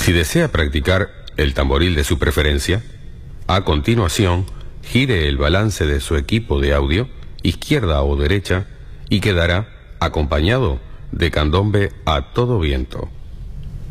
Si desea practicar el tamboril de su preferencia, a continuación, gire el balance de su equipo de audio, izquierda o derecha, y quedará acompañado de candombe a todo viento.